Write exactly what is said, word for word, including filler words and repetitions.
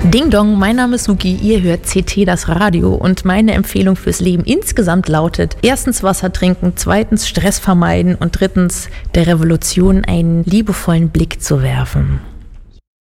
Ding Dong, mein Name ist Suki, ihr hört C T, das Radio, und meine Empfehlung fürs Leben insgesamt lautet: erstens Wasser trinken, zweitens Stress vermeiden und drittens der Revolution einen liebevollen Blick zu werfen.